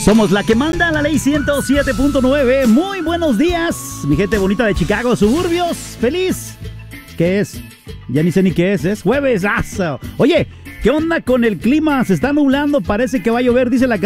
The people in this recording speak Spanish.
Somos la que manda la ley 107.9. Muy buenos días, mi gente bonita de Chicago, suburbios. Feliz. ¿Qué es? Ya ni sé ni qué es jueves. Oye, ¿qué onda con el clima? Se está nublando, parece que va a llover, dice la